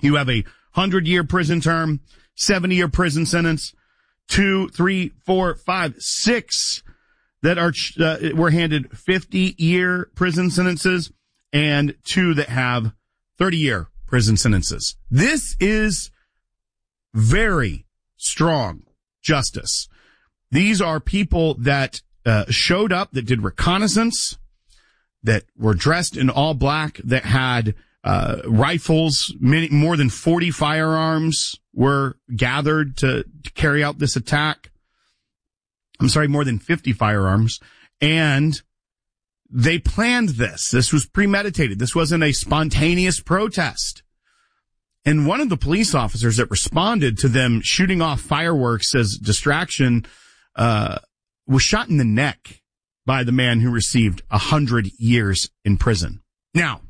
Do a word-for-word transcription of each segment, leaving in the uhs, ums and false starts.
You have a hundred-year prison term, seventy-year prison sentence, two, three, four, five, six that are uh, were handed fifty-year prison sentences, and two that have thirty-year prison sentences. This is very strong justice. These are people that uh, showed up, that did reconnaissance, that were dressed in all black, that had uh rifles. Many, more than forty firearms were gathered to, to carry out this attack. I'm sorry, more than fifty firearms. And they planned this. This was premeditated. This wasn't a spontaneous protest. And one of the police officers that responded to them shooting off fireworks as distraction uh was shot in the neck by the man who received a hundred years in prison. Now,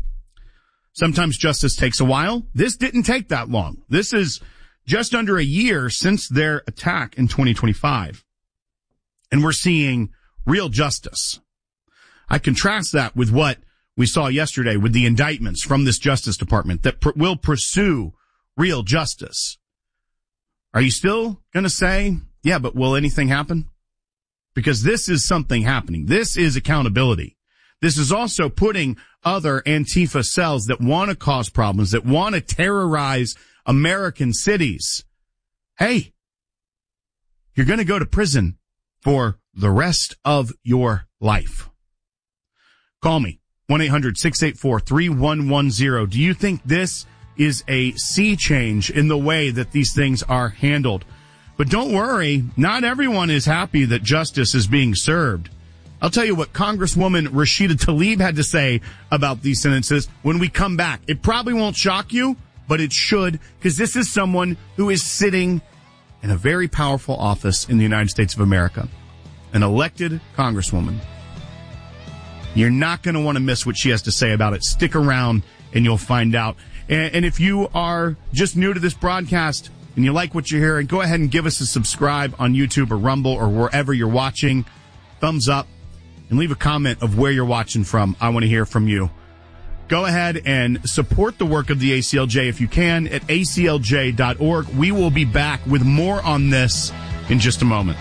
sometimes justice takes a while. This didn't take that long. This is just under a year since their attack in twenty twenty-five. And we're seeing real justice. I contrast that with what we saw yesterday with the indictments from this Justice Department that pr- will pursue real justice. Are you still going to say, yeah, but will anything happen? Because this is something happening. This is accountability. This is also putting other Antifa cells that want to cause problems, that want to terrorize American cities. Hey, you're going to go to prison for the rest of your life. Call me, one eight hundred six eight four three one one zero. Do you think this is a sea change in the way that these things are handled? But don't worry, not everyone is happy that justice is being served. I'll tell you what Congresswoman Rashida Tlaib had to say about these sentences when we come back. It probably won't shock you, but it should, because this is someone who is sitting in a very powerful office in the United States of America, an elected congresswoman. You're not going to want to miss what she has to say about it. Stick around and you'll find out. And, and if you are just new to this broadcast and you like what you're hearing, go ahead and give us a subscribe on YouTube or Rumble or wherever you're watching. Thumbs up and leave a comment of where you're watching from. I want to hear from you. Go ahead and support the work of the A C L J if you can at A C L J dot org. We will be back with more on this in just a moment.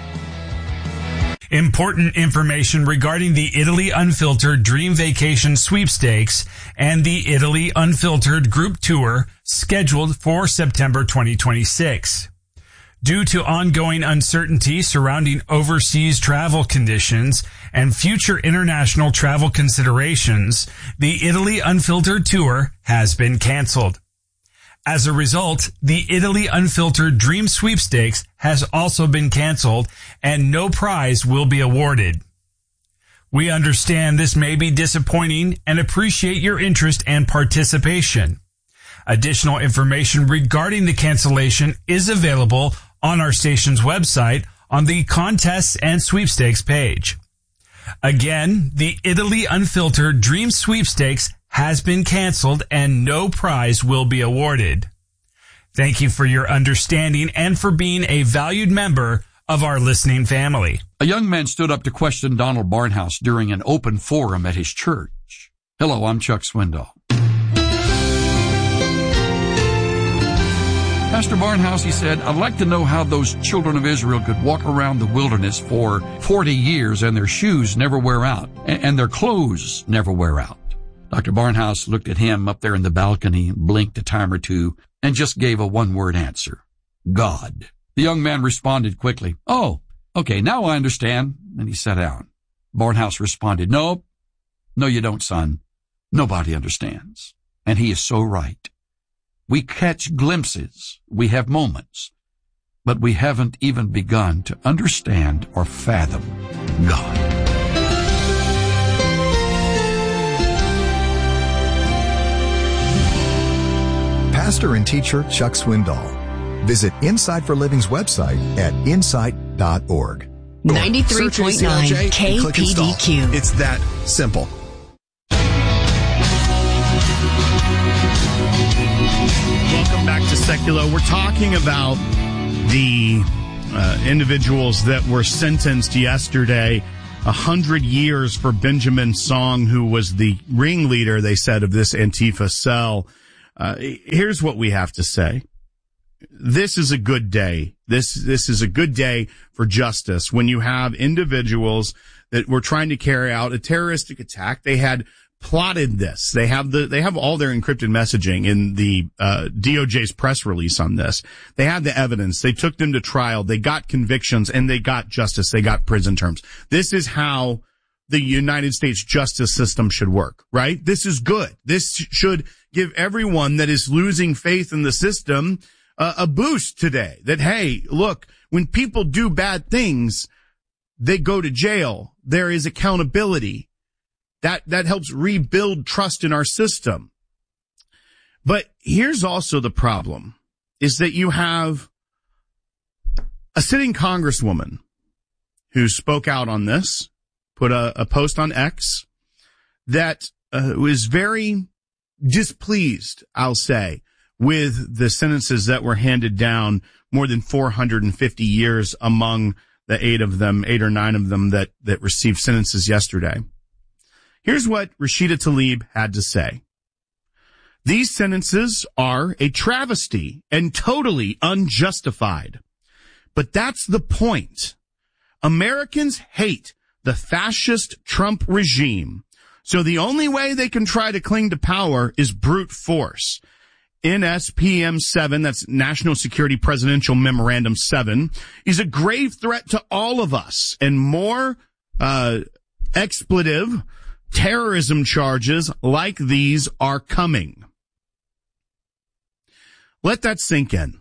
Important information regarding the Italy Unfiltered Dream Vacation Sweepstakes and the Italy Unfiltered Group Tour scheduled for September twenty twenty-six. Due to ongoing uncertainty surrounding overseas travel conditions and future international travel considerations, the Italy Unfiltered Tour has been canceled. As a result, the Italy Unfiltered Dream Sweepstakes has also been canceled and no prize will be awarded. We understand this may be disappointing and appreciate your interest and participation. Additional information regarding the cancellation is available on our station's website on the Contests and Sweepstakes page. Again, the Italy Unfiltered Dream Sweepstakes has been canceled and no prize will be awarded. Thank you for your understanding and for being a valued member of our listening family. A young man stood up to question Donald Barnhouse during an open forum at his church. Hello, I'm Chuck Swindoll. Pastor Barnhouse, he said, I'd like to know how those children of Israel could walk around the wilderness for forty years and their shoes never wear out and, and their clothes never wear out. Doctor Barnhouse looked at him up there in the balcony, blinked a time or two, and just gave a one-word answer. God. The young man responded quickly. Oh, okay, now I understand. And he sat down. Barnhouse responded, No, no you don't, son. Nobody understands. And he is so right. We catch glimpses, we have moments, but we haven't even begun to understand or fathom God. Pastor and teacher Chuck Swindoll. Visit Insight for Living's website at insight dot org. ninety-three point nine K P D Q. It's that simple. Welcome back to Secular. We're talking about the uh, individuals that were sentenced yesterday. A hundred years for Benjamin Song, who was the ringleader, they said, of this Antifa cell. Uh, here's what we have to say. This is a good day. This, this is a good day for justice when you have individuals that were trying to carry out a terroristic attack. They had plotted this. They have the, they have all their encrypted messaging in the, uh, D O J's press release on this. They had the evidence. They took them to trial. They got convictions and they got justice. They got prison terms. This is how the United States justice system should work, right? This is good. This should give everyone that is losing faith in the system uh, a boost today. That, hey, look, when people do bad things, they go to jail. There is accountability. That, that helps rebuild trust in our system. But here's also the problem, is that you have a sitting congresswoman who spoke out on this, put a, a post on X that uh, was very displeased, I'll say, with the sentences that were handed down, more than four hundred fifty years among the eight of them, eight or nine of them that, that received sentences yesterday. Here's what Rashida Tlaib had to say. These sentences are a travesty and totally unjustified. But that's the point. Americans hate the fascist Trump regime. So the only way they can try to cling to power is brute force. N S P M seven, that's National Security Presidential Memorandum seven, is a grave threat to all of us, and more uh expletive terrorism charges like these are coming. Let that sink in.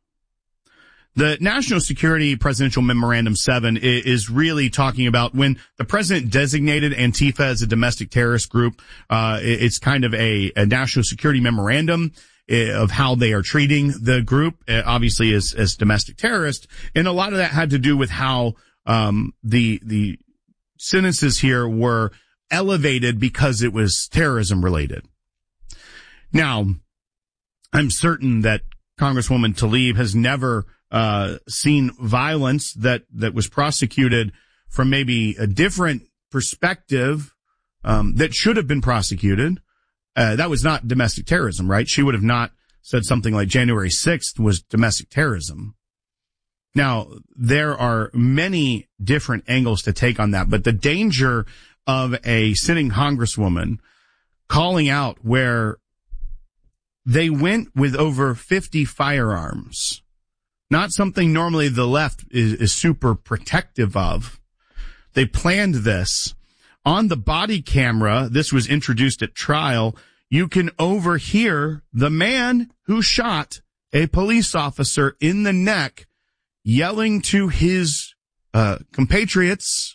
The National Security Presidential Memorandum seven is really talking about when the president designated Antifa as a domestic terrorist group. Uh, it's kind of a, a national security memorandum of how they are treating the group, obviously as, as domestic terrorists. And a lot of that had to do with how, um, the, the sentences here were elevated because it was terrorism related. Now, I'm certain that Congresswoman Tlaib has never uh seen violence that that was prosecuted from maybe a different perspective um that should have been prosecuted. Uh that was not domestic terrorism, right? She would have not said something like January sixth was domestic terrorism. Now, there are many different angles to take on that, but the danger of a sitting congresswoman calling out where they went with over fifty firearms, not something normally the left is, is super protective of. They planned this. On the body camera, this was introduced at trial, you can overhear the man who shot a police officer in the neck yelling to his uh compatriots,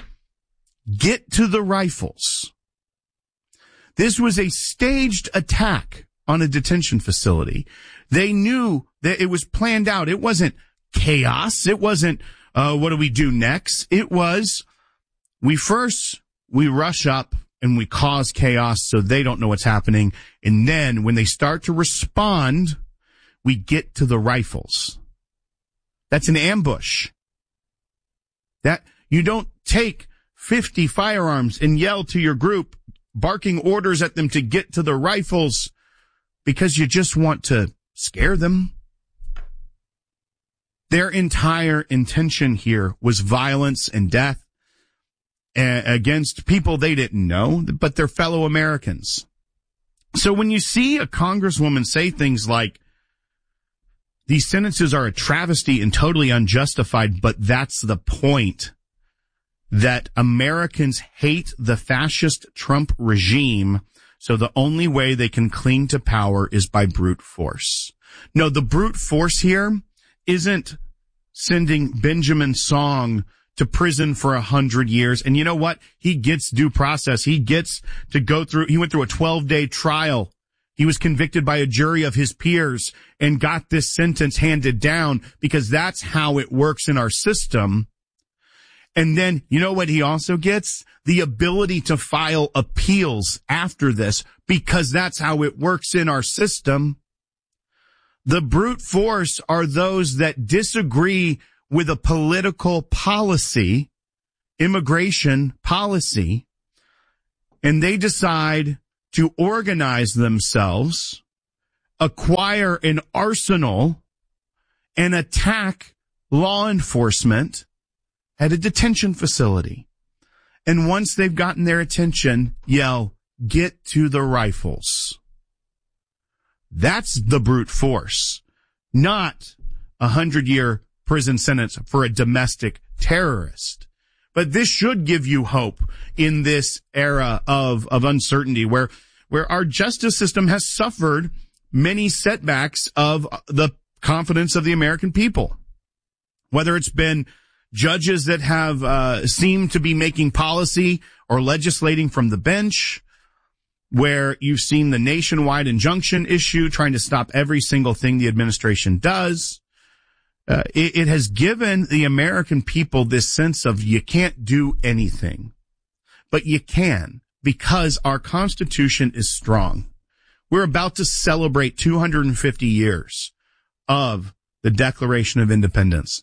"Get to the rifles." This was a staged attack on a detention facility. They knew that it was planned out. It wasn't chaos. It wasn't, uh, what do we do next? It was, we first, we rush up and we cause chaos so they don't know what's happening. And then when they start to respond, we get to the rifles. That's an ambush. That, you don't take fifty firearms and yell to your group, barking orders at them to get to the rifles because you just want to scare them. Their entire intention here was violence and death uh, against people they didn't know, but their fellow Americans. So when you see a congresswoman say things like, these sentences are a travesty and totally unjustified, but that's the point, that Americans hate the fascist Trump regime, so the only way they can cling to power is by brute force. No, the brute force here isn't sending Benjamin Song to prison for a hundred years. And you know what? He gets due process. He gets to go through, he went through a twelve day trial. He was convicted by a jury of his peers and got this sentence handed down because that's how it works in our system. And then, you know what he also gets? The ability to file appeals after this, because that's how it works in our system. The brute force are those that disagree with a political policy, immigration policy, and they decide to organize themselves acquire an arsenal and attack law enforcement at a detention facility. And once they've gotten their attention, yell, "Get to the rifles." That's the brute force, not a hundred-year prison sentence for a domestic terrorist. But this should give you hope in this era of, of uncertainty where, where our justice system has suffered many setbacks of the confidence of the American people. Whether it's been judges that have uh, seemed to be making policy or legislating from the bench, where you've seen the nationwide injunction issue trying to stop every single thing the administration does. Uh, it, it has given the American people this sense of you can't do anything, but you can because our Constitution is strong. We're about to celebrate two hundred fifty years of the Declaration of Independence.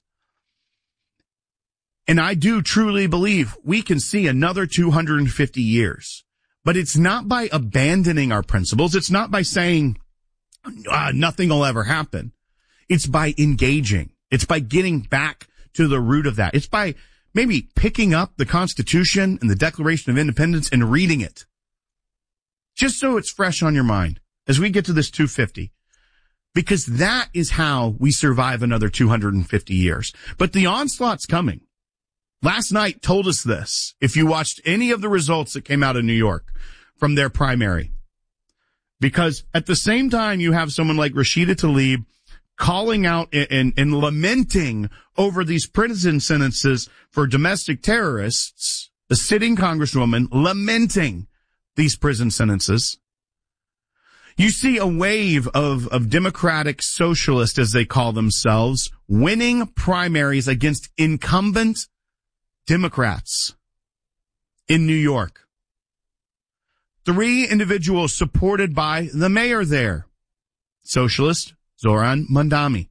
And I do truly believe we can see another two hundred fifty years. But it's not by abandoning our principles. It's not by saying uh, nothing will ever happen. It's by engaging. It's by getting back to the root of that. It's by maybe picking up the Constitution and the Declaration of Independence and reading it, just so it's fresh on your mind as we get to this two fifty. Because that is how we survive another two hundred fifty years. But the onslaught's coming. Last night told us this, if you watched any of the results that came out of New York from their primary. Because at the same time, you have someone like Rashida Tlaib calling out and, and, and lamenting over these prison sentences for domestic terrorists, the sitting congresswoman lamenting these prison sentences. You see a wave of, of Democratic socialists, as they call themselves, winning primaries against incumbent Democrats in New York. Three individuals supported by the mayor there, socialist Zoran Mandami.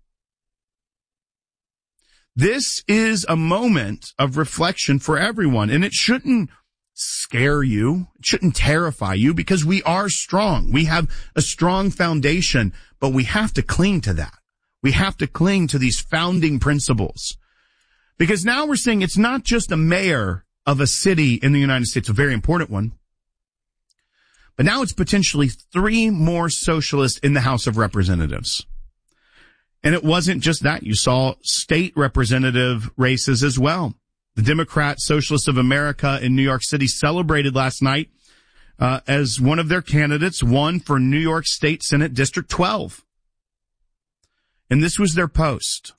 This is a moment of reflection for everyone, and it shouldn't scare you. It shouldn't terrify you because we are strong. We have a strong foundation, but we have to cling to that. We have to cling to these founding principles. Because now we're seeing it's not just a mayor of a city in the United States, a very important one, but now it's potentially three more socialists in the House of Representatives. And it wasn't just that. You saw state representative races as well. The Democrat Socialists of America in New York City celebrated last night uh, as one of their candidates won for New York State Senate District twelve. And this was their post.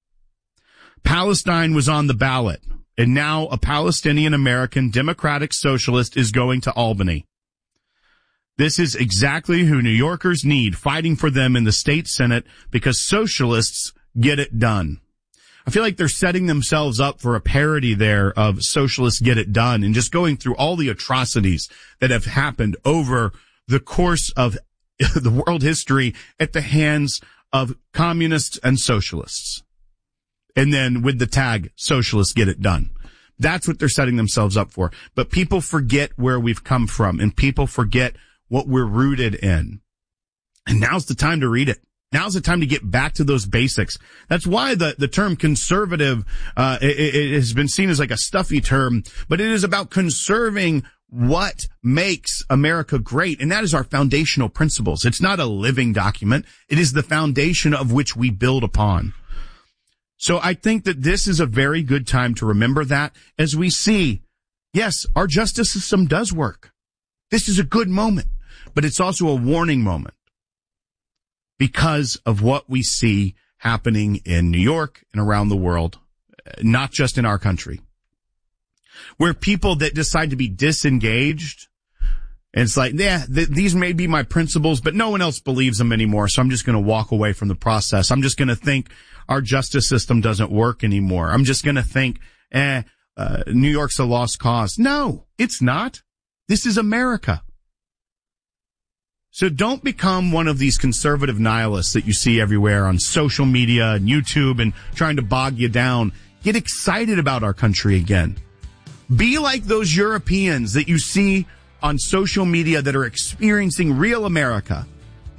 Palestine was on the ballot, and now a Palestinian-American Democratic Socialist is going to Albany. This is exactly who New Yorkers need, fighting for them in the state Senate, because socialists get it done. I feel like they're setting themselves up for a parody there of socialists get it done and just going through all the atrocities that have happened over the course of the world history at the hands of communists and socialists. And then with the tag, socialists get it done. That's what they're setting themselves up for. But people forget where we've come from, and people forget what we're rooted in. And now's the time to read it. Now's the time to get back to those basics. That's why the, the term conservative, uh, it, it has been seen as like a stuffy term, but it is about conserving what makes America great. And that is our foundational principles. It's not a living document. It is the foundation of which we build upon. So I think that this is a very good time to remember that as we see, yes, our justice system does work. This is a good moment, but it's also a warning moment because of what we see happening in New York and around the world, not just in our country, where people that decide to be disengaged, and it's like, yeah, th- these may be my principles, but no one else believes them anymore, so I'm just going to walk away from the process. I'm just going to think our justice system doesn't work anymore. I'm just going to think, eh, uh, New York's a lost cause. No, it's not. This is America. So don't become one of these conservative nihilists that you see everywhere on social media and YouTube and trying to bog you down. Get excited about our country again. Be like those Europeans that you see on social media that are experiencing real America.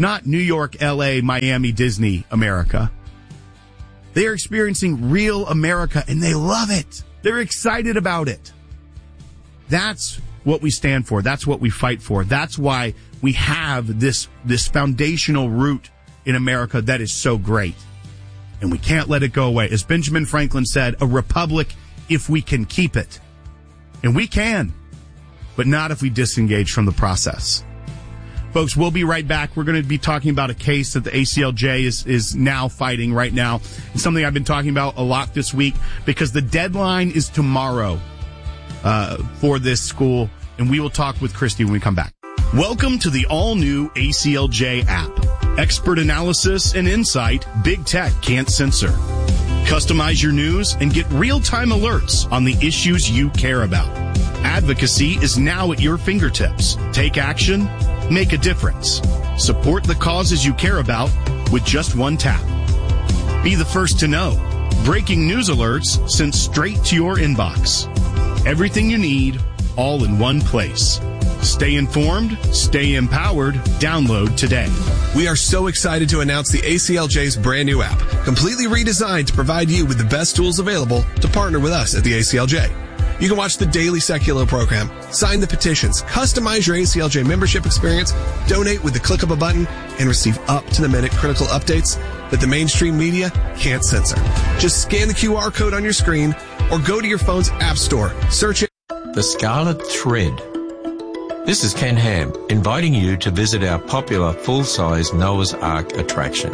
not New York, L A, Miami, Disney America. They are experiencing real America, and they love it. They're excited about it. That's what we stand for. That's what we fight for. That's why we have this, this foundational root in America that is so great. And we can't let it go away. As Benjamin Franklin said, a republic if we can keep it. And we can, but not if we disengage from the process. Folks, we'll be right back. We're going to be talking about a case that the A C L J is, is now fighting right now. It's something I've been talking about a lot this week because the deadline is tomorrow uh, for this school. And we will talk with Christy when we come back. Welcome to the all-new A C L J app. Expert analysis and insight big tech can't censor. Customize your news and get real-time alerts on the issues you care about. Advocacy is now at your fingertips. Take action, make a difference. Support the causes you care about with just one tap. Be the first to know. Breaking news alerts sent straight to your inbox. Everything you need, all in one place. Stay informed, stay empowered. Download today. We are so excited to announce the A C L J's brand new app, completely redesigned to provide you with the best tools available to partner with us at the A C L J. You can watch the daily Secular program, sign the petitions, customize your A C L J membership experience, donate with the click of a button, and receive up-to-the-minute critical updates that the mainstream media can't censor. Just scan the Q R code on your screen or go to your phone's app store, search it. The Scarlet Thread. This is Ken Ham, inviting you to visit our popular full-size Noah's Ark attraction.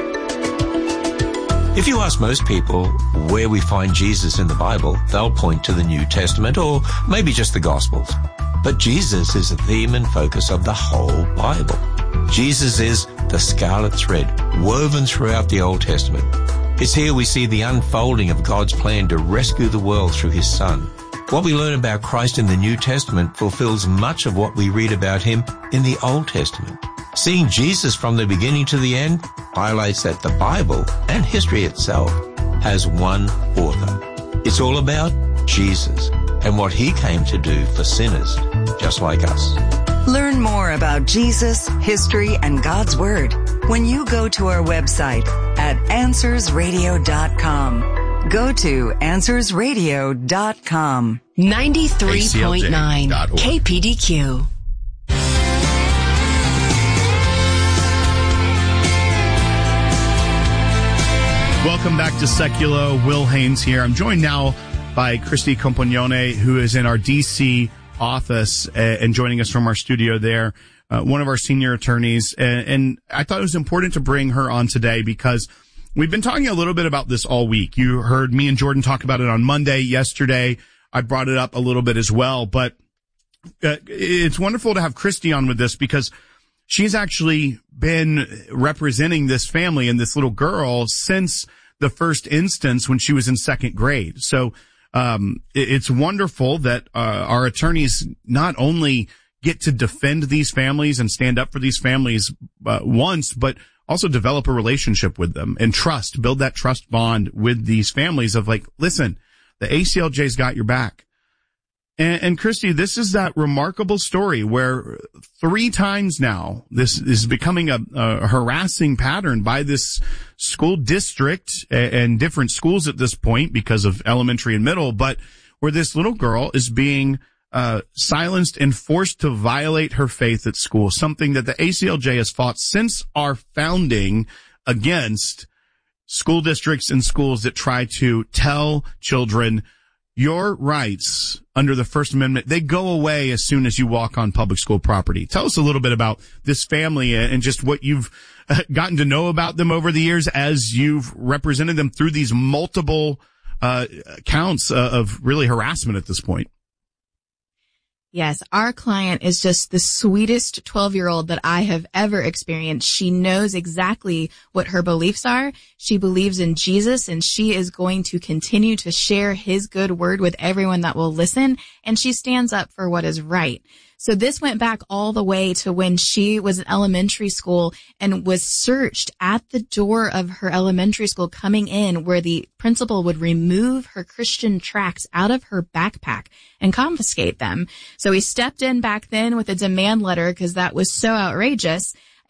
If you ask most people where we find Jesus in the Bible, they'll point to the New Testament or maybe just the Gospels. But Jesus is the theme and focus of the whole Bible. Jesus is the scarlet thread woven throughout the Old Testament. It's here we see the unfolding of God's plan to rescue the world through his Son. What we learn about Christ in the New Testament fulfills much of what we read about him in the Old Testament. Seeing Jesus from the beginning to the end highlights that the Bible and history itself has one author. It's all about Jesus and what he came to do for sinners just like us. Learn more about Jesus, history, and God's Word when you go to our website at answers radio dot com. Go to answers radio dot com. ninety-three point nine K P D Q. Welcome back to Seculo. Will Haynes here. I'm joined now by Christy Compagnone, who is in our D C office uh, and joining us from our studio there, uh, one of our senior attorneys. And, and I thought it was important to bring her on today because we've been talking a little bit about this all week. You heard me and Jordan talk about it on Monday. Yesterday, I brought it up a little bit as well. But uh, it's wonderful to have Christy on with this because she's actually been representing this family and this little girl since the first instance when she was in second grade. So um it's wonderful that uh, our attorneys not only get to defend these families and stand up for these families uh, once, but also develop a relationship with them and trust, build that trust bond with these families of like, listen, the A C L J's got your back. And, and Christy, this is that remarkable story where three times now this is becoming a, a harassing pattern by this school district and, and different schools at this point because of elementary and middle, but where this little girl is being uh silenced and forced to violate her faith at school, something that the A C L J has fought since our founding against school districts and schools that try to tell children your rights under the First Amendment, they go away as soon as you walk on public school property. Tell us a little bit about this family and just what you've gotten to know about them over the years as you've represented them through these multiple uh counts of really harassment at this point. Yes, our client is just the sweetest twelve-year-old that I have ever experienced. She knows exactly what her beliefs are. She believes in Jesus, and she is going to continue to share his good word with everyone that will listen, and she stands up for what is right. So this went back all the way to when she was in elementary school and was searched at the door of her elementary school coming in, where the principal would remove her Christian tracts out of her backpack and confiscate them. So he stepped in back then with a demand letter because that was so outrageous.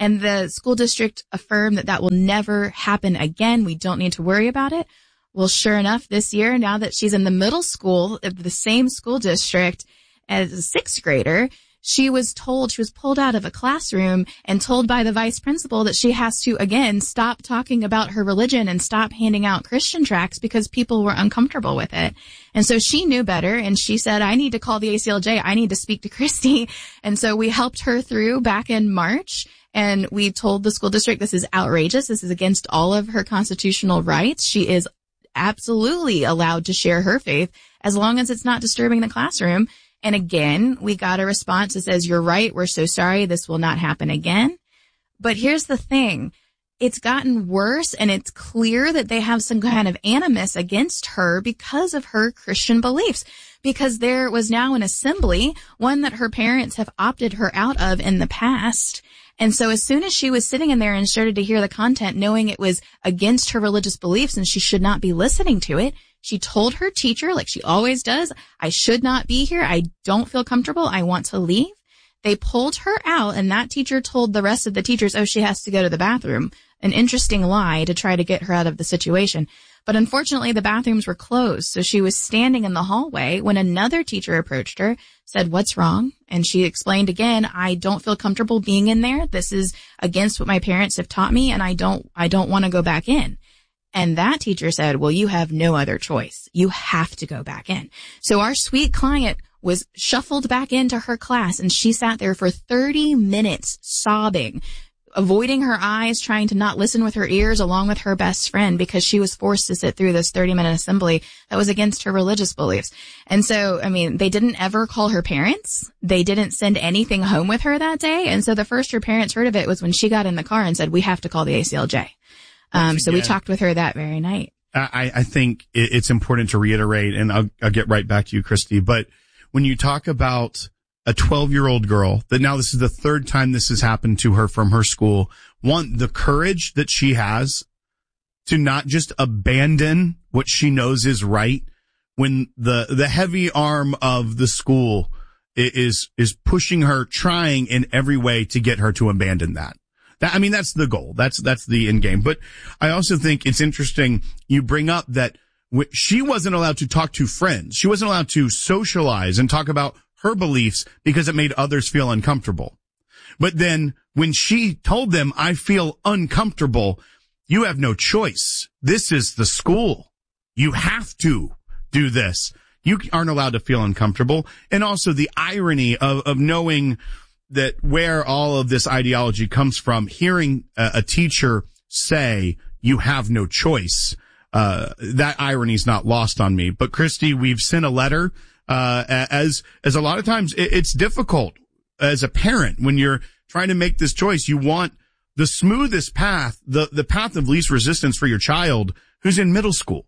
And the school district affirmed that that will never happen again. We don't need to worry about it. Well, sure enough, this year, now that she's in the middle school of the same school district as a sixth grader, she was told, she was pulled out of a classroom and told by the vice principal that she has to, again, stop talking about her religion and stop handing out Christian tracts because people were uncomfortable with it. And so she knew better, and she said, I need to call the A C L J. I need to speak to Christy. And so we helped her through back in March, and we told the school district this is outrageous. This is against all of her constitutional rights. She is absolutely allowed to share her faith as long as it's not disturbing the classroom. And again, we got a response that says, you're right. We're so sorry. This will not happen again. But here's the thing. It's gotten worse, and it's clear that they have some kind of animus against her because of her Christian beliefs. Because there was now an assembly, one that her parents have opted her out of in the past. And so as soon as she was sitting in there and started to hear the content, knowing it was against her religious beliefs and she should not be listening to it, she told her teacher, like she always does, I should not be here. I don't feel comfortable. I want to leave. They pulled her out, and that teacher told the rest of the teachers, oh, she has to go to the bathroom. An interesting lie to try to get her out of the situation. But unfortunately, the bathrooms were closed, so she was standing in the hallway when another teacher approached her, said, what's wrong? And she explained again, I don't feel comfortable being in there. This is against what my parents have taught me, and I don't, I don't want to go back in. And that teacher said, well, you have no other choice. You have to go back in. So our sweet client was shuffled back into her class, and she sat there for thirty minutes sobbing, avoiding her eyes, trying to not listen with her ears along with her best friend because she was forced to sit through this thirty minute assembly that was against her religious beliefs. And so, I mean, they didn't ever call her parents. They didn't send anything home with her that day. And so the first her parents heard of it was when she got in the car and said, we have to call the A C L J. Um, so we talked with her that very night. I, I think it's important to reiterate, and I'll, I'll get right back to you, Christy, but when you talk about a twelve-year-old girl, that now this is the third time this has happened to her from her school, one, the courage that she has to not just abandon what she knows is right when the, the heavy arm of the school is, is pushing her, trying in every way to get her to abandon that. That, I mean, that's the goal. That's, that's the end game. But I also think it's interesting you bring up that w- she wasn't allowed to talk to friends. She wasn't allowed to socialize and talk about her beliefs because it made others feel uncomfortable. But then when she told them, I feel uncomfortable, you have no choice. This is the school. You have to do this. You aren't allowed to feel uncomfortable. And also the irony of, of knowing that where all of this ideology comes from, hearing a, a teacher say, you have no choice, uh, that irony is not lost on me. But Christy, we've sent a letter, uh, as, as a lot of times it, it's difficult as a parent when you're trying to make this choice. You want the smoothest path, the, the path of least resistance for your child who's in middle school.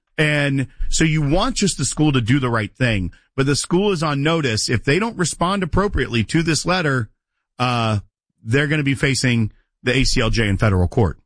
And so you want just the school to do the right thing, but the school is on notice. If they don't respond appropriately to this letter, uh, they're going to be facing the A C L J in federal court.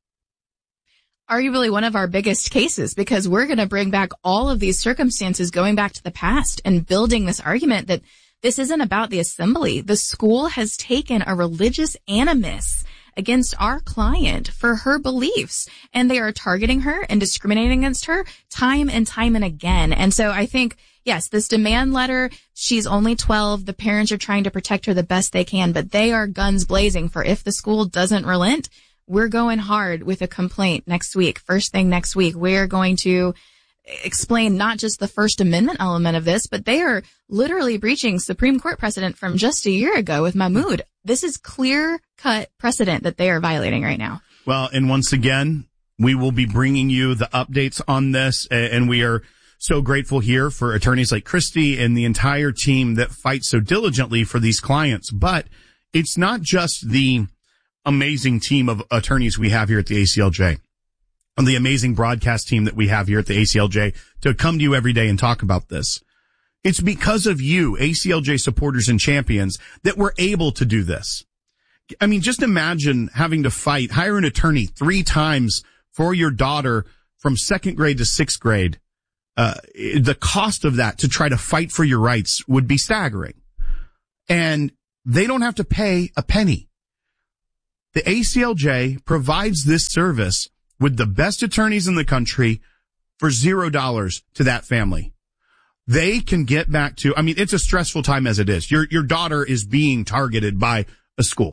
Arguably one of our biggest cases, because we're going to bring back all of these circumstances going back to the past and building this argument that this isn't about the assembly. The school has taken a religious animus against our client for her beliefs, and they are targeting her and discriminating against her time and time and again. And so I think, yes, this demand letter, she's only twelve. The parents are trying to protect her the best they can, but they are guns blazing for if the school doesn't relent, we're going hard with a complaint next week. First thing next week, we're going to explain not just the First Amendment element of this, but they are literally breaching Supreme Court precedent from just a year ago with Mahmoud. This is clear-cut precedent that they are violating right now. Well, and once again, we will be bringing you the updates on this, and we are so grateful here for attorneys like Christy and the entire team that fight so diligently for these clients. But it's not just the amazing team of attorneys we have here at the A C L J and the amazing broadcast team that we have here at the A C L J to come to you every day and talk about this. It's because of you, A C L J supporters and champions, that we're able to do this. I mean, just imagine having to fight, hire an attorney three times for your daughter from second grade to sixth grade. Uh, the cost of that to try to fight for your rights would be staggering. And they don't have to pay a penny. The A C L J provides this service with the best attorneys in the country for zero dollars to that family. They can get back to, I mean, it's a stressful time as it is. Your, your daughter is being targeted by a school,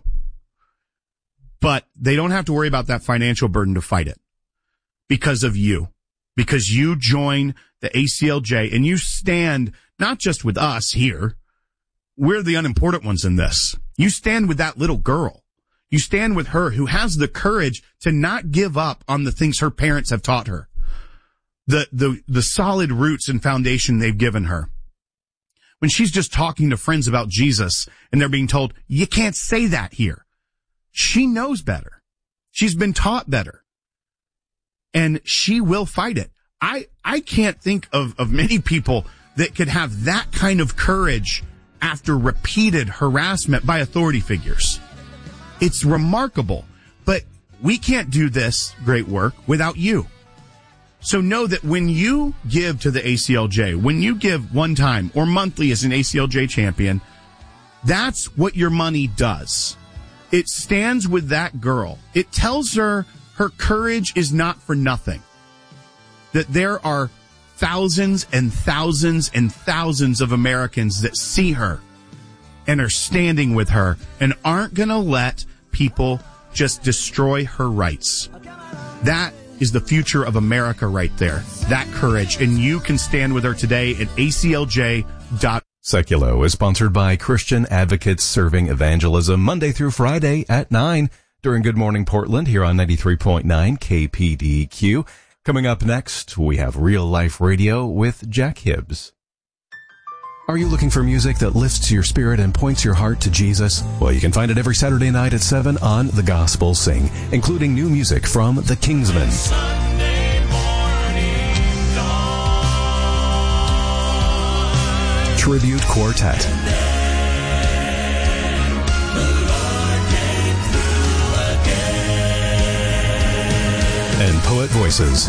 but they don't have to worry about that financial burden to fight it because of you, because you join the A C L J and you stand not just with us here. We're the unimportant ones in this. You stand with that little girl. You stand with her who has the courage to not give up on the things her parents have taught her. The, the, the solid roots and foundation they've given her. When she's just talking to friends about Jesus and they're being told, you can't say that here. She knows better. She's been taught better. And she will fight it. I, I can't think of, of many people that could have that kind of courage after repeated harassment by authority figures. It's remarkable, but we can't do this great work without you. So know that when you give to the A C L J, when you give one time or monthly as an A C L J champion, that's what your money does. It stands with that girl. It tells her her courage is not for nothing. That there are thousands and thousands and thousands of Americans that see her and are standing with her and aren't going to let people just destroy her rights. That is the future of America right there. That courage. And you can stand with her today at A C L J dot org. Seculo is sponsored by Christian Advocates Serving Evangelism Monday through Friday at nine during Good Morning Portland here on ninety-three point nine K P D Q. Coming up next, we have Real Life Radio with Jack Hibbs. Are you looking for music that lifts your spirit and points your heart to Jesus? Well, you can find it every Saturday night at seven on The Gospel Sing, including new music from The Kingsmen, Tribute Quartet, and Poet Voices.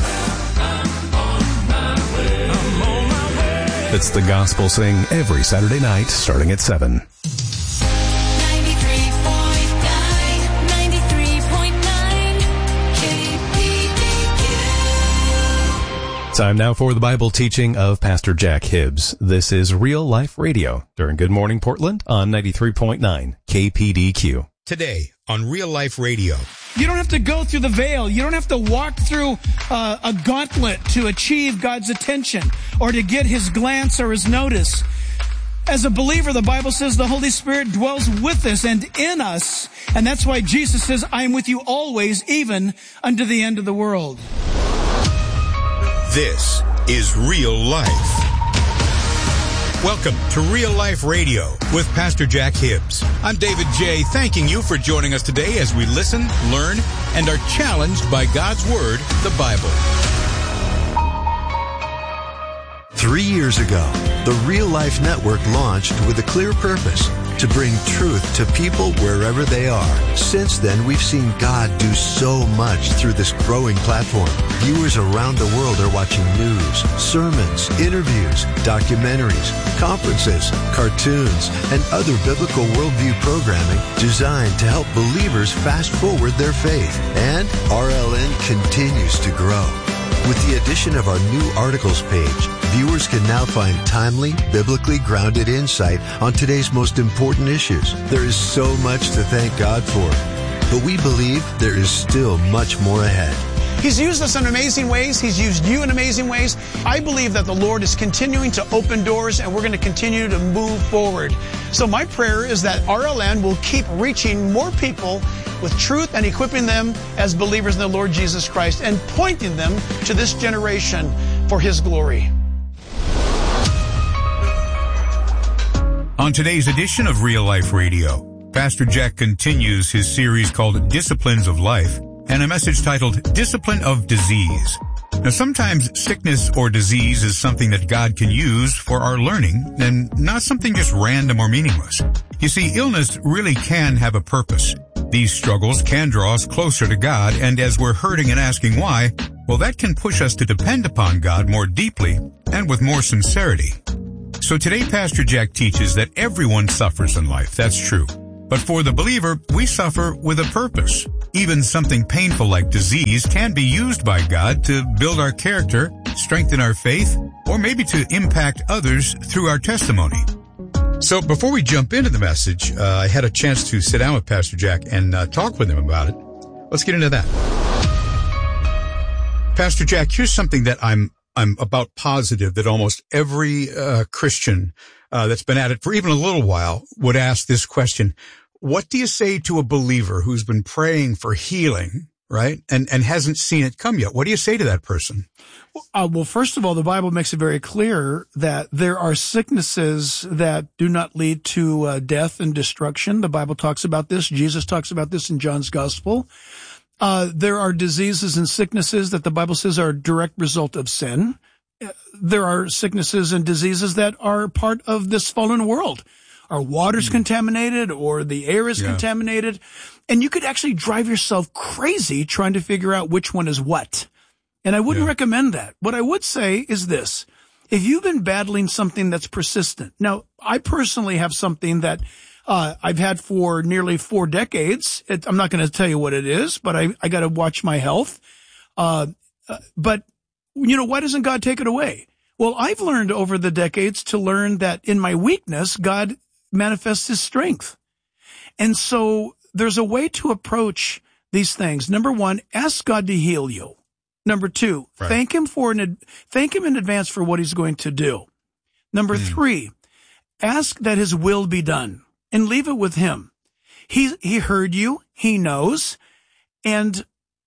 It's The Gospel Sing every Saturday night starting at seven. ninety-three point nine, ninety-three point nine K P D Q. Time now for the Bible teaching of Pastor Jack Hibbs. This is Real Life Radio during Good Morning Portland on ninety-three point nine K P D Q. Today on Real Life Radio. You don't have to go through the veil. You don't have to walk through uh, a gauntlet to achieve God's attention or to get His glance or His notice. As a believer, the Bible says the Holy Spirit dwells with us and in us. And that's why Jesus says, I am with you always, even unto the end of the world. This is Real Life. Welcome to Real Life Radio with Pastor Jack Hibbs. I'm David J., thanking you for joining us today as we listen, learn, and are challenged by God's Word, the Bible. Three years ago, the Real Life Network launched with a clear purpose: to bring truth to people wherever they are. Since then, we've seen God do so much through this growing platform. Viewers around the world are watching news, sermons, interviews, documentaries, conferences, cartoons, and other biblical worldview programming designed to help believers fast forward their faith. And R L N continues to grow. With the addition of our new articles page, viewers can now find timely, biblically grounded insight on today's most important issues. There is so much to thank God for, but we believe there is still much more ahead. He's used us in amazing ways. He's used you in amazing ways. I believe that the Lord is continuing to open doors, and we're going to continue to move forward. So my prayer is that R L N will keep reaching more people with truth and equipping them as believers in the Lord Jesus Christ and pointing them to this generation for His glory. On today's edition of Real Life Radio, Pastor Jack continues his series called Disciplines of Life and a message titled Discipline of Disease. Now, sometimes sickness or disease is something that God can use for our learning and not something just random or meaningless. You see, illness really can have a purpose. These struggles can draw us closer to God, and as we're hurting and asking why, well, that can push us to depend upon God more deeply and with more sincerity. So today, Pastor Jack teaches that everyone suffers in life. That's true. But for the believer, we suffer with a purpose. Even something painful like disease can be used by God to build our character, strengthen our faith, or maybe to impact others through our testimony. So before we jump into the message, uh, I had a chance to sit down with Pastor Jack and uh, talk with him about it. Let's get into that. Pastor Jack, here's something that I'm I'm about positive that almost every uh, Christian uh, that's been at it for even a little while would ask this question. What do you say to a believer who's been praying for healing, right, and and hasn't seen it come yet? What do you say to that person? Uh, well, first of all, the Bible makes it very clear that there are sicknesses that do not lead to uh, death and destruction. The Bible talks about this. Jesus talks about this in John's Gospel. Uh, there are diseases and sicknesses that the Bible says are a direct result of sin. Uh, there are sicknesses and diseases that are part of this fallen world. Our water's mm. contaminated or the air is yeah. contaminated. And you could actually drive yourself crazy trying to figure out which one is what. And I wouldn't yeah. recommend that. What I would say is this. If you've been battling something that's persistent. Now, I personally have something that uh I've had for nearly four decades. It, I'm not going to tell you what it is, but I, I got to watch my health. Uh, uh But, you know, why doesn't God take it away? Well, I've learned over the decades to learn that in my weakness, God manifests his strength. And so there's a way to approach these things. Number one, ask God to heal you. Number two, right. thank him for an, thank him in advance for what he's going to do. Number mm. three, ask that his will be done and leave it with him. He, he heard you. He knows, and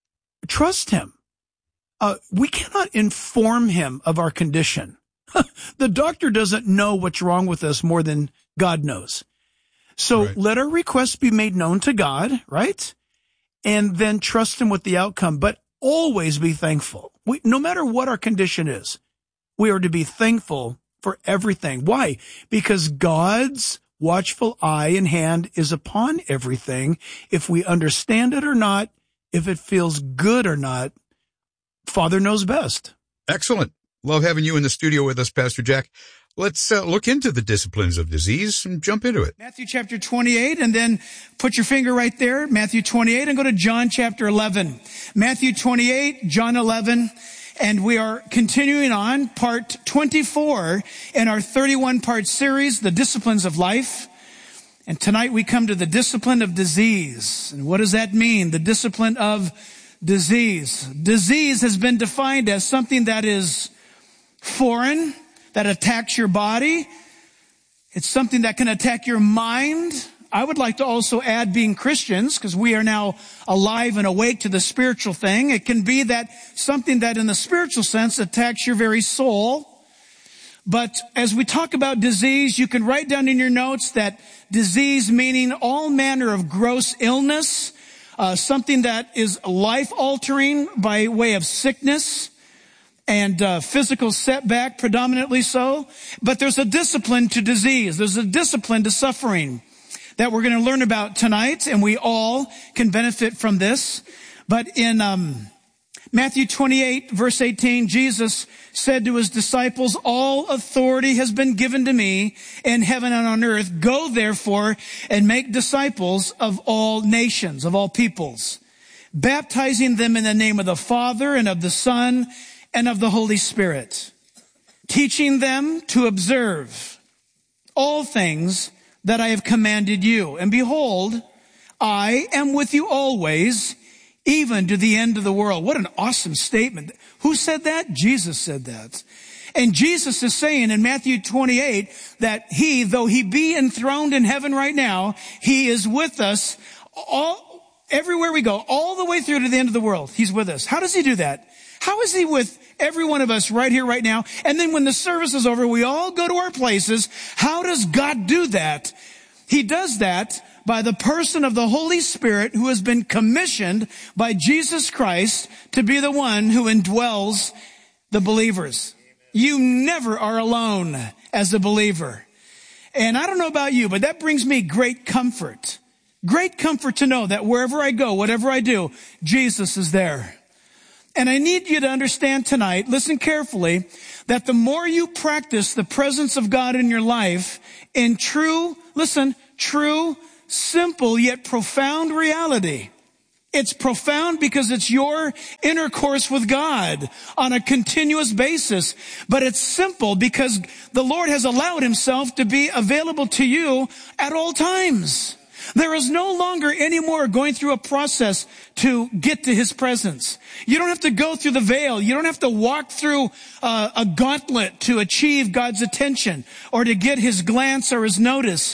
trust him. Uh, we cannot inform him of our condition. The doctor doesn't know what's wrong with us more than God knows. So right. let our requests be made known to God, right? And then trust him with the outcome, but always be thankful. We, no matter what our condition is, we are to be thankful for everything. Why? Because God's watchful eye and hand is upon everything. If we understand it or not, if it feels good or not, Father knows best. Excellent. Love having you in the studio with us, Pastor Jack. Let's uh, look into the disciplines of disease and jump into it. Matthew chapter twenty-eight, and then put your finger right there, Matthew twenty-eight, and go to John chapter eleven. Matthew twenty-eight, John eleven, and we are continuing on part twenty-four in our thirty-one part series, The Disciplines of Life. And tonight we come to the discipline of disease. And what does that mean? The discipline of disease. Disease has been defined as something that is foreign, that attacks your body. It's something that can attack your mind. I would like to also add being Christians, because we are now alive and awake to the spiritual thing. It can be that something that in the spiritual sense attacks your very soul. But as we talk about disease, you can write down in your notes that disease meaning all manner of gross illness, uh, something that is life-altering by way of sickness and uh, physical setback, predominantly so. But there's a discipline to disease. There's a discipline to suffering that we're going to learn about tonight, and we all can benefit from this. But in um, Matthew twenty-eight, verse eighteen, Jesus said to his disciples, "All authority has been given to me in heaven and on earth. Go therefore and make disciples of all nations, of all peoples, baptizing them in the name of the Father and of the Son and of the Holy Spirit, teaching them to observe all things that I have commanded you. And behold, I am with you always, even to the end of the world." What an awesome statement. Who said that? Jesus said that. And Jesus is saying in Matthew twenty-eight that he, though he be enthroned in heaven right now, he is with us all, everywhere we go, all the way through to the end of the world. He's with us. How does he do that? How is he with every one of us right here, right now? And then when the service is over, we all go to our places. How does God do that? He does that by the person of the Holy Spirit, who has been commissioned by Jesus Christ to be the one who indwells the believers. You never are alone as a believer. And I don't know about you, but that brings me great comfort. Great comfort to know that wherever I go, whatever I do, Jesus is there. And I need you to understand tonight, listen carefully, that the more you practice the presence of God in your life in true, listen, true simple yet profound reality. It's profound because it's your intercourse with God on a continuous basis. But it's simple because the Lord has allowed himself to be available to you at all times. There is no longer any more going through a process to get to his presence. You don't have to go through the veil. You don't have to walk through uh, a gauntlet to achieve God's attention or to get his glance or his notice.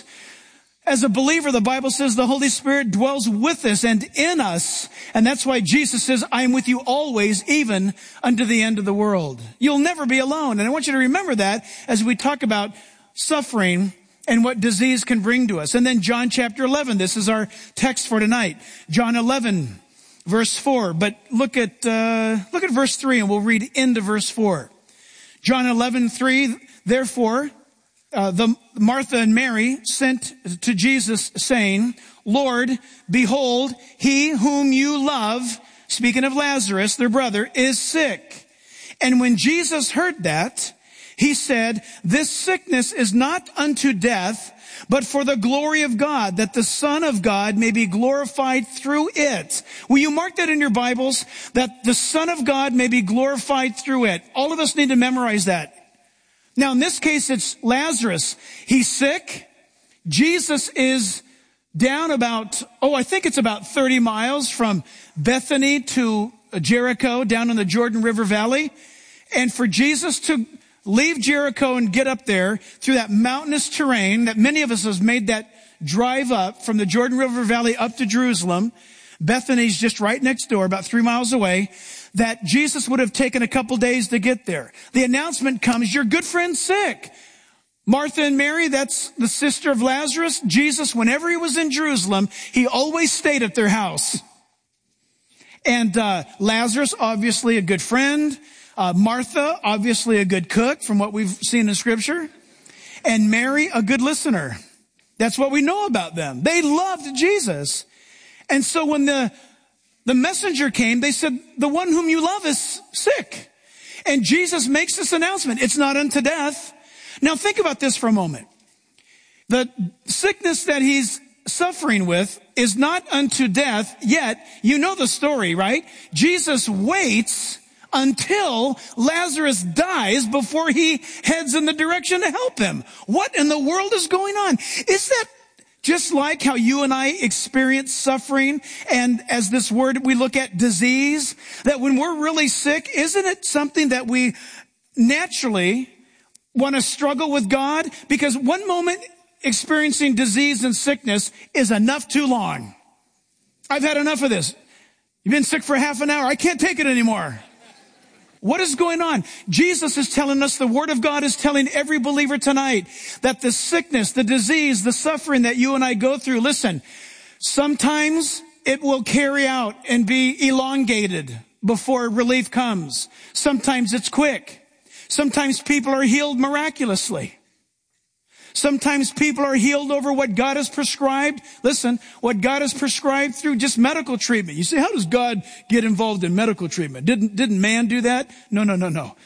As a believer, the Bible says the Holy Spirit dwells with us and in us. And that's why Jesus says, I am with you always, even unto the end of the world. You'll never be alone. And I want you to remember that as we talk about suffering and what disease can bring to us. And then John chapter eleven, this is our text for tonight. John eleven, verse four. But look at, uh, look at verse three and we'll read into verse four. John eleven, three, therefore, Uh, the Martha and Mary sent to Jesus saying, Lord, behold, he whom you love, speaking of Lazarus, their brother, is sick. And when Jesus heard that, he said, this sickness is not unto death, but for the glory of God, that the Son of God may be glorified through it. Will you mark that in your Bibles? That the Son of God may be glorified through it. All of us need to memorize that. Now, in this case, it's Lazarus. He's sick. Jesus is down about, oh, I think it's about thirty miles from Bethany to Jericho, down in the Jordan River Valley. And for Jesus to leave Jericho and get up there through that mountainous terrain that many of us have made that drive up from the Jordan River Valley up to Jerusalem. Bethany's just right next door, about three miles away. That Jesus would have taken a couple days to get there. The announcement comes, your good friend's sick. Martha and Mary, that's the sister of Lazarus. Jesus, whenever he was in Jerusalem, he always stayed at their house. And uh Lazarus, obviously a good friend. Uh Martha, obviously a good cook from what we've seen in Scripture. And Mary, a good listener. That's what we know about them. They loved Jesus. And so when the The messenger came, they said, the one whom you love is sick. And Jesus makes this announcement. It's not unto death. Now think about this for a moment. The sickness that he's suffering with is not unto death, yet you know the story, right? Jesus waits until Lazarus dies before he heads in the direction to help him. What in the world is going on? Is that just like how you and I experience suffering, and as this word we look at disease, that when we're really sick, isn't it something that we naturally want to struggle with God? Because one moment experiencing disease and sickness is enough too long. I've had enough of this. You've been sick for half an hour. I can't take it anymore. What is going on? Jesus is telling us, the Word of God is telling every believer tonight that the sickness, the disease, the suffering that you and I go through, listen, sometimes it will carry out and be elongated before relief comes. Sometimes it's quick. Sometimes people are healed miraculously. Sometimes people are healed over what God has prescribed. Listen, what God has prescribed through just medical treatment. You say, how does God get involved in medical treatment? Didn't, didn't man do that? No, no, no, no.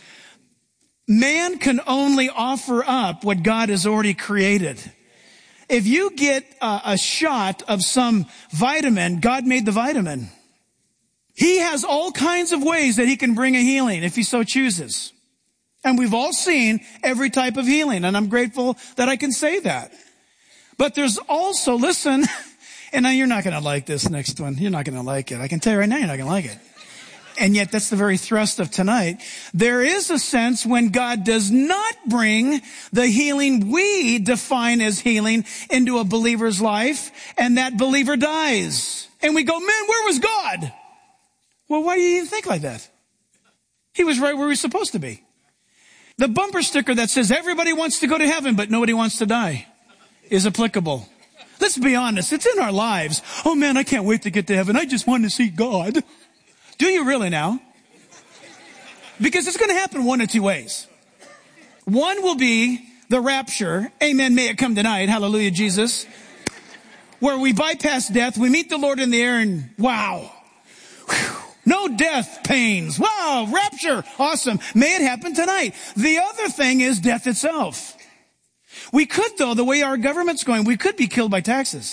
Man can only offer up what God has already created. If you get a, a shot of some vitamin, God made the vitamin. He has all kinds of ways that he can bring a healing if he so chooses. And we've all seen every type of healing, and I'm grateful that I can say that. But there's also, listen, and now you're not going to like this next one. You're not going to like it. I can tell you right now you're not going to like it. And yet that's the very thrust of tonight. There is a sense when God does not bring the healing we define as healing into a believer's life, and that believer dies. And we go, man, where was God? Well, why do you even think like that? He was right where he's supposed to be. The bumper sticker that says everybody wants to go to heaven, but nobody wants to die is applicable. Let's be honest. It's in our lives. Oh man, I can't wait to get to heaven. I just want to see God. Do you really now? Because it's going to happen one of two ways. One will be the rapture. Amen. May it come tonight. Hallelujah, Jesus. Where we bypass death. We meet the Lord in the air and wow. Whew. No death pains. Wow, rapture. Awesome. May it happen tonight. The other thing is death itself. We could, though, the way our government's going, we could be killed by taxes.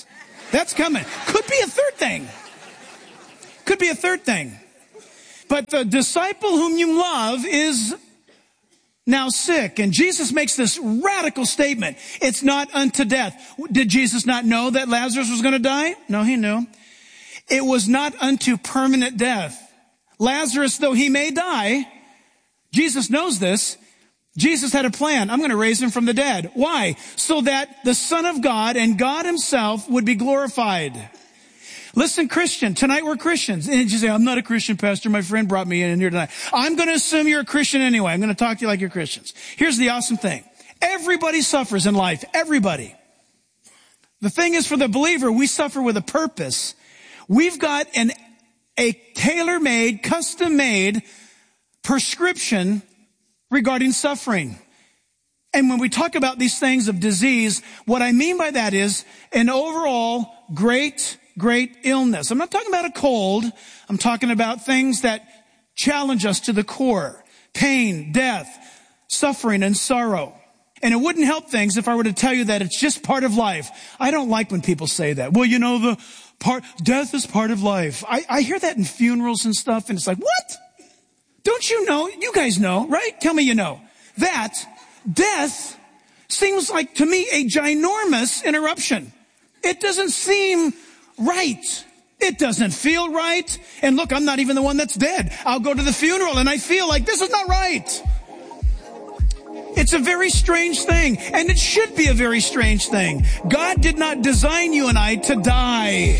That's coming. Could be a third thing. Could be a third thing. But the disciple whom you love is now sick. And Jesus makes this radical statement. It's not unto death. Did Jesus not know that Lazarus was going to die? No, he knew. It was not unto permanent death. Lazarus, though he may die, Jesus knows this. Jesus had a plan. I'm going to raise him from the dead. Why? So that the Son of God and God himself would be glorified. Listen, Christian, tonight we're Christians. And you say, I'm not a Christian, Pastor. My friend brought me in here tonight. I'm going to assume you're a Christian anyway. I'm going to talk to you like you're Christians. Here's the awesome thing. Everybody suffers in life. Everybody. The thing is, for the believer, we suffer with a purpose. We've got an, a tailor-made, custom-made prescription regarding suffering. And when we talk about these things of disease, what I mean by that is an overall great, great illness. I'm not talking about a cold. I'm talking about things that challenge us to the core. Pain, death, suffering, and sorrow. And it wouldn't help things if I were to tell you that it's just part of life. I don't like when people say that. Well, you know, the part, death is part of life. I, I hear that in funerals and stuff, and it's like, what? Don't you know? You guys know, right? Tell me you know. That death seems like, to me, a ginormous interruption. It doesn't seem right. It doesn't feel right. And look, I'm not even the one that's dead. I'll go to the funeral and I feel like this is not right. It's a very strange thing, and it should be a very strange thing. God did not design you and I to die.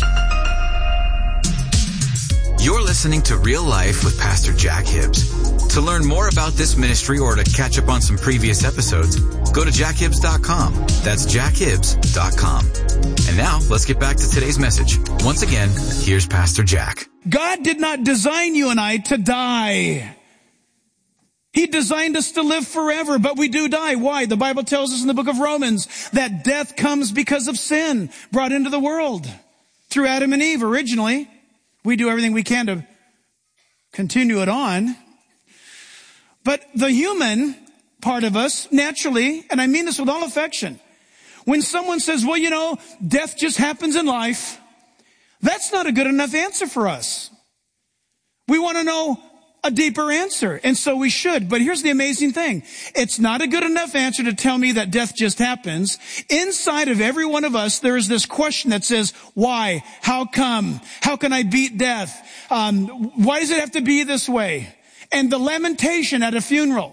You're listening to Real Life with Pastor Jack Hibbs. To learn more about this ministry or to catch up on some previous episodes, go to jack hibbs dot com. That's jack hibbs dot com. And now, let's get back to today's message. Once again, here's Pastor Jack. God did not design you and I to die. He designed us to live forever, but we do die. Why? The Bible tells us in the book of Romans that death comes because of sin brought into the world through Adam and Eve originally. We do everything we can to continue it on. But the human part of us, naturally, and I mean this with all affection, when someone says, well, you know, death just happens in life, that's not a good enough answer for us. We want to know a deeper answer, and so we should. But here's the amazing thing. It's not a good enough answer to tell me that death just happens. Inside of every one of us, there is this question that says, why? How come? How can I beat death? Um, why does it have to be this way? And the lamentation at a funeral,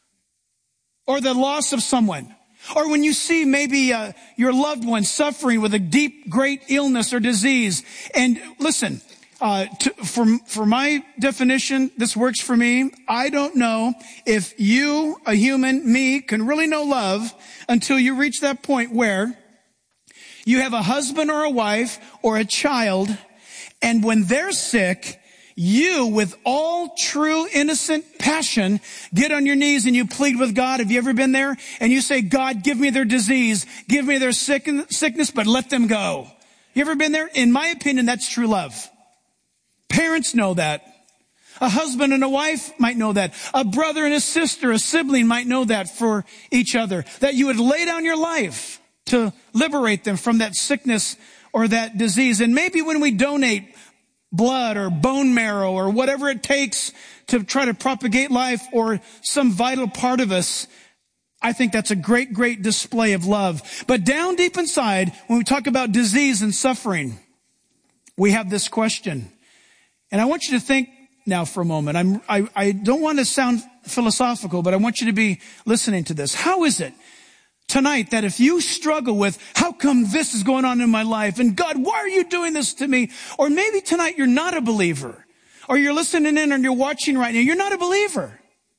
or the loss of someone, or when you see maybe uh, your loved one suffering with a deep, great illness or disease. And listen, Uh, to, for, for my definition, this works for me. I don't know if you, a human, me, can really know love until you reach that point where you have a husband or a wife or a child, and when they're sick, you, with all true, innocent passion, get on your knees and you plead with God. Have you ever been there? And you say, God, give me their disease, give me their sick, sickness, but let them go. You ever been there? In my opinion, that's true love. Parents know that. A husband and a wife might know that. A brother and a sister, a sibling might know that for each other. That you would lay down your life to liberate them from that sickness or that disease. And maybe when we donate blood or bone marrow or whatever it takes to try to propagate life or some vital part of us, I think that's a great, great display of love. But down deep inside, when we talk about disease and suffering, we have this question. And I want you to think now for a moment. I'm, I, I don't want to sound philosophical, but I want you to be listening to this. How is it tonight that if you struggle with, how come this is going on in my life? And God, why are you doing this to me? Or maybe tonight you're not a believer. Or you're listening in or you're watching right now. You're not a believer.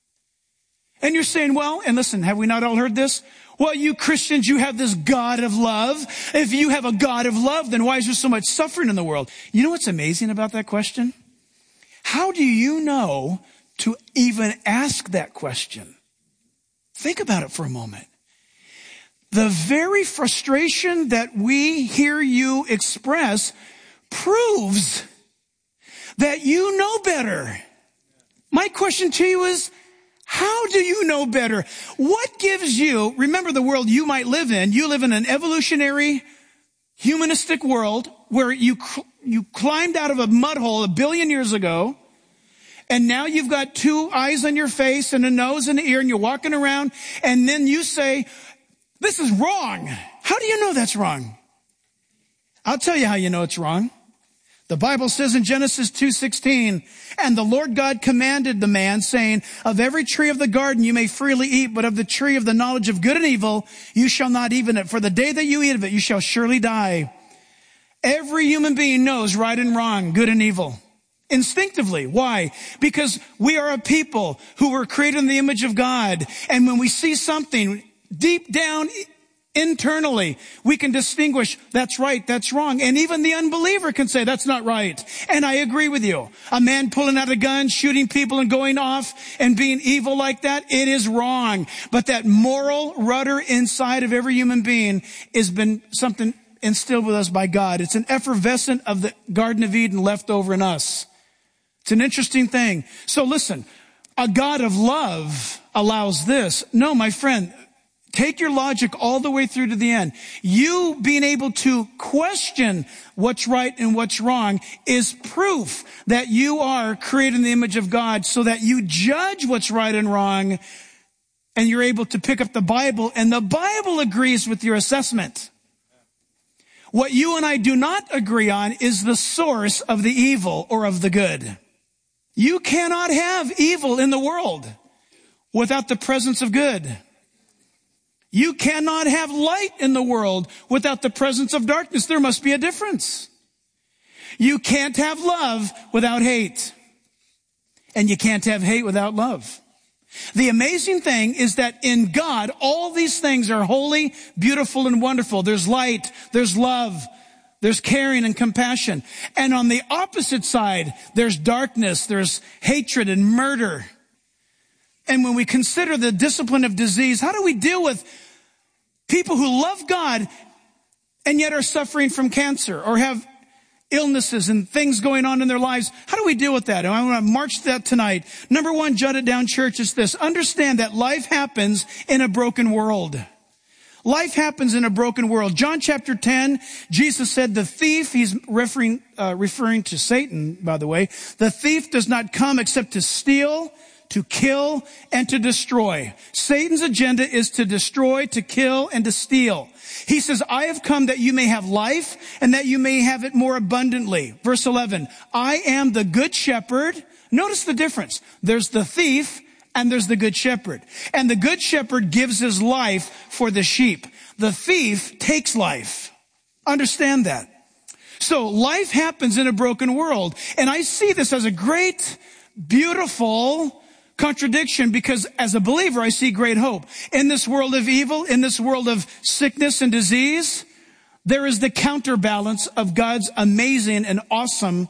And you're saying, well, and listen, have we not all heard this? Well, you Christians, you have this God of love. If you have a God of love, then why is there so much suffering in the world? You know what's amazing about that question? How do you know to even ask that question? Think about it for a moment. The very frustration that we hear you express proves that you know better. My question to you is, how do you know better? What gives you, remember the world you might live in, you live in an evolutionary humanistic world where you you climbed out of a mud hole a billion years ago, and now you've got two eyes on your face and a nose and an ear, and you're walking around, and then you say, this is wrong. How do you know that's wrong? I'll tell you how you know it's wrong. The Bible says in Genesis two sixteen, and the Lord God commanded the man, saying, of every tree of the garden you may freely eat, but of the tree of the knowledge of good and evil you shall not eat of it. For the day that you eat of it, you shall surely die. Every human being knows right and wrong, good and evil. Instinctively. Why? Because we are a people who were created in the image of God. And when we see something deep down internally, we can distinguish that's right, that's wrong. And even the unbeliever can say that's not right. And I agree with you. A man pulling out a gun, shooting people and going off and being evil like that, it is wrong. But that moral rudder inside of every human being has been something instilled with us by God. It's an effervescent of the Garden of Eden left over in us. It's an interesting thing. So listen, a God of love allows this. No, my friend, take your logic all the way through to the end. You being able to question what's right and what's wrong is proof that you are created in the image of God, so that you judge what's right and wrong, and you're able to pick up the Bible, and the Bible agrees with your assessment. What you and I do not agree on is the source of the evil or of the good. You cannot have evil in the world without the presence of good. You cannot have light in the world without the presence of darkness. There must be a difference. You can't have love without hate. And you can't have hate without love. The amazing thing is that in God, all these things are holy, beautiful, and wonderful. There's light, there's love, there's caring and compassion. And on the opposite side, there's darkness, there's hatred and murder. And when we consider the discipline of disease, how do we deal with people who love God and yet are suffering from cancer or have illnesses and things going on in their lives? How do we deal with that? And I want to march that tonight. Number one, jot it down, church, is this. Understand that life happens in a broken world. Life happens in a broken world. John chapter ten, Jesus said the thief, he's referring, uh, referring to Satan, by the way, the thief does not come except to steal, to kill, and to destroy. Satan's agenda is to destroy, to kill, and to steal. He says, I have come that you may have life and that you may have it more abundantly. Verse eleven, I am the good shepherd. Notice the difference. There's the thief and there's the good shepherd. And the good shepherd gives his life for the sheep. The thief takes life. Understand that. So life happens in a broken world. And I see this as a great, beautiful contradiction, because as a believer, I see great hope. In this world of evil, in this world of sickness and disease, there is the counterbalance of God's amazing and awesome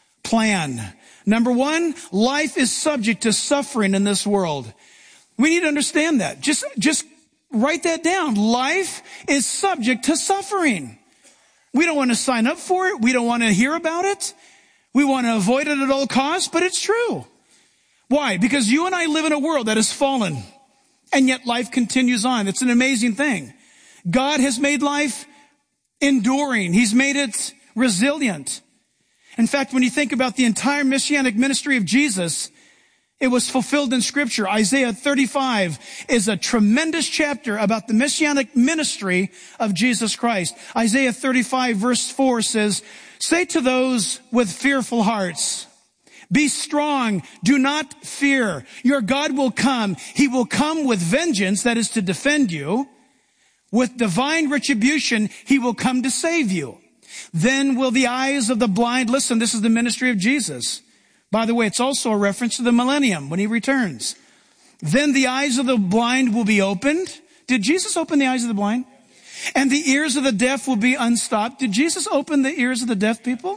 plan. Number one, life is subject to suffering in this world. We need to understand that. Just, just write that down. Life is subject to suffering. We don't want to sign up for it. We don't want to hear about it. We want to avoid it at all costs, but it's true. Why? Because you and I live in a world that has fallen, and yet life continues on. It's an amazing thing. God has made life enduring. He's made it resilient. In fact, when you think about the entire messianic ministry of Jesus, it was fulfilled in Scripture. Isaiah thirty-five is a tremendous chapter about the messianic ministry of Jesus Christ. Isaiah thirty-five verse four says, say to those with fearful hearts, be strong, do not fear. Your God will come. He will come with vengeance, that is to defend you. With divine retribution, he will come to save you. Then will the eyes of the blind, listen, this is the ministry of Jesus. By the way, it's also a reference to the millennium when he returns. Then the eyes of the blind will be opened. Did Jesus open the eyes of the blind? And the ears of the deaf will be unstopped. Did Jesus open the ears of the deaf people?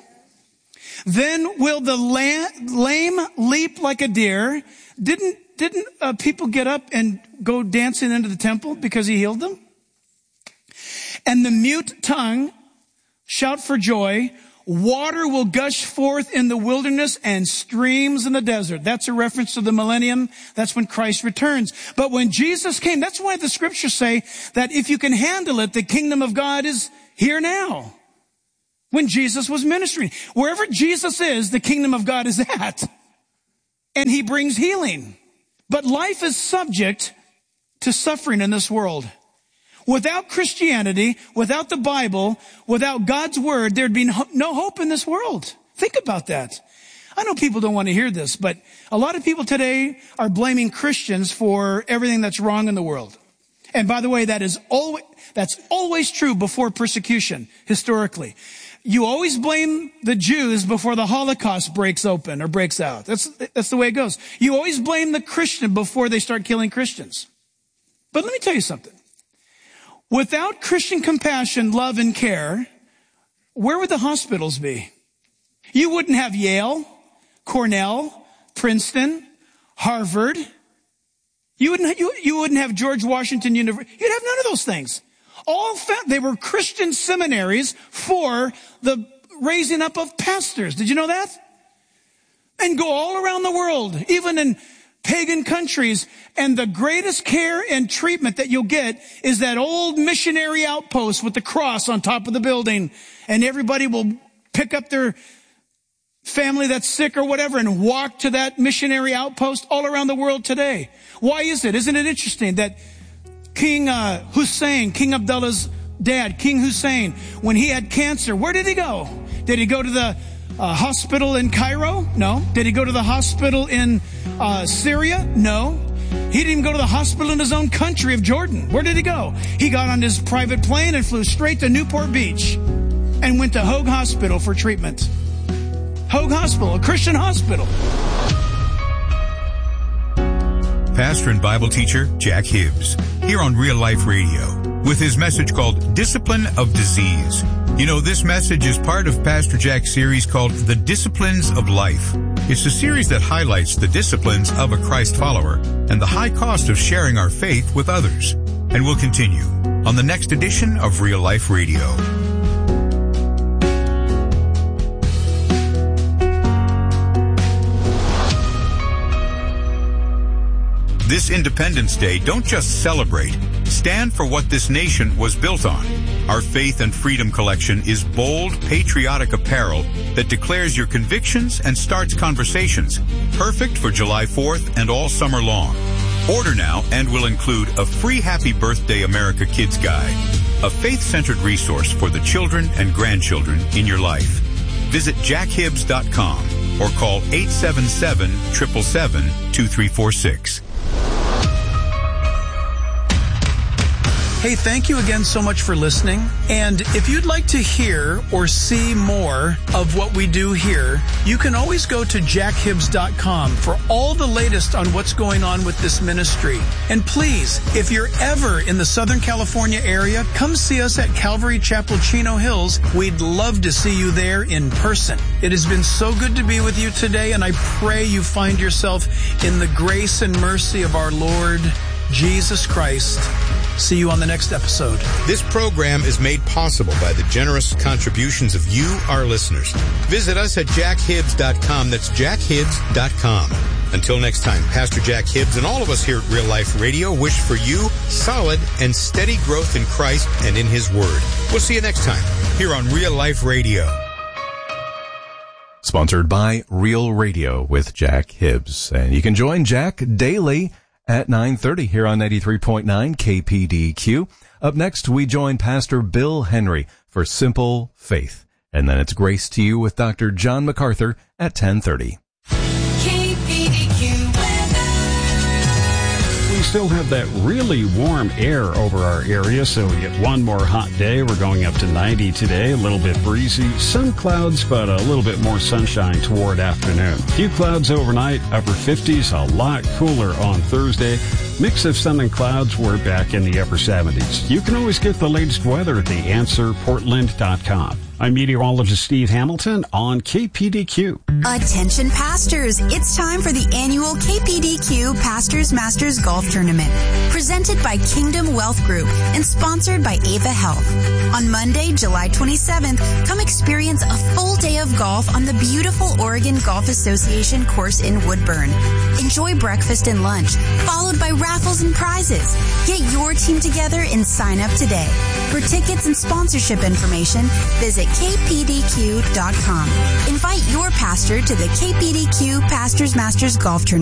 Then will the lame leap like a deer. Didn't, didn't uh, people get up and go dancing into the temple because he healed them? And the mute tongue shout for joy. Water will gush forth in the wilderness and streams in the desert. That's a reference to the millennium. That's when Christ returns. But when Jesus came, that's why the scriptures say that if you can handle it, the kingdom of God is here now. when Jesus was ministering. Wherever Jesus is, the kingdom of God is at. And he brings healing. But life is subject to suffering in this world. Without Christianity, without the Bible, without God's word, there'd be no hope in this world. Think about that. I know people don't want to hear this, but a lot of people today are blaming Christians for everything that's wrong in the world. And by the way, that is always, that's always true before persecution, historically. You always blame the Jews before the Holocaust breaks open or breaks out. That's, that's the way it goes. You always blame the Christian before they start killing Christians. But let me tell you something. Without Christian compassion, love, and care, where would the hospitals be? You wouldn't have Yale, Cornell, Princeton, Harvard. You wouldn't, you, you wouldn't have George Washington University. You'd have none of those things. All fa- they were Christian seminaries for the raising up of pastors. Did you know that? And go all around the world, even in pagan countries, and the greatest care and treatment that you'll get is that old missionary outpost with the cross on top of the building, and everybody will pick up their family that's sick or whatever and walk to that missionary outpost all around the world today. Why is it? Isn't it interesting that King uh, Hussein, King Abdullah's dad, King Hussein, when he had cancer, where did he go? Did he go to the Uh, hospital in Cairo? No. Did he go to the hospital in uh, Syria? No. He didn't even go to the hospital in his own country of Jordan. Where did he go? He got on his private plane and flew straight to Newport Beach and went to Hoag Hospital for treatment. Hoag Hospital, a Christian hospital. Pastor and Bible teacher Jack Hibbs, here on Real Life Radio, with his message called Discipline of Disease. You know, this message is part of Pastor Jack's series called The Disciplines of Life. It's a series that highlights the disciplines of a Christ follower and the high cost of sharing our faith with others. And we'll continue on the next edition of Real Life Radio. This Independence Day, don't just celebrate. Stand for what this nation was built on. Our Faith and Freedom collection is bold, patriotic apparel that declares your convictions and starts conversations. Perfect for July fourth and all summer long. Order now and will include a free Happy Birthday America Kids Guide, a faith-centered resource for the children and grandchildren in your life. Visit jack hibbs dot com or call eight seven seven, seven seven seven, two three four six. Hey, thank you again so much for listening. And if you'd like to hear or see more of what we do here, you can always go to jack hibbs dot com for all the latest on what's going on with this ministry. And please, if you're ever in the Southern California area, come see us at Calvary Chapel, Chino Hills. We'd love to see you there in person. It has been so good to be with you today, and I pray you find yourself in the grace and mercy of our Lord Jesus Christ. See you on the next episode. This program is made possible by the generous contributions of you, our listeners. Visit us at jack hibbs dot com. That's jack hibbs dot com. Until next time, Pastor Jack Hibbs and all of us here at Real Life Radio wish for you solid and steady growth in Christ and in His Word. We'll see you next time here on Real Life Radio. Sponsored by Real Radio with Jack Hibbs. And you can join Jack daily at nine thirty here on ninety-three point nine K P D Q. Up next, we join Pastor Bill Henry for Simple Faith. And then it's Grace to You with Doctor John MacArthur at ten thirty. K P D Q We still have that really warm air over our area, so we get one more hot day. We're going up to ninety today, a little bit breezy, some clouds, but a little bit more sunshine toward afternoon. Few clouds overnight, upper fifties, a lot cooler on Thursday. Mix of sun and clouds, we're back in the upper seventies. You can always get the latest weather at the answer portland dot com. I'm meteorologist Steve Hamilton on K P D Q. Attention pastors, it's time for the annual K P D Q Pastors Masters Golf Tournament, presented by Kingdom Wealth Group and sponsored by Ava Health. On Monday, July twenty-seventh, come experience a full day of golf on the beautiful Oregon Golf Association course in Woodburn. Enjoy breakfast and lunch, followed by raffles and prizes. Get your team together and sign up today. For tickets and sponsorship information, visit k p d q dot com. Invite your pastor to the K P D Q Pastors Masters Golf Tournament.